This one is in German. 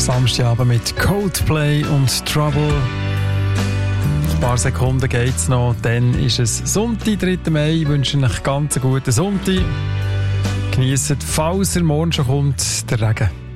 Samstagabend mit Coldplay und Trouble. Ein paar Sekunden geht es noch, dann ist es Sonntag, 3. Mai. Ich wünsche euch ganz einen guten Sonntag. Genießt, falls er morgen schon kommt, der Regen.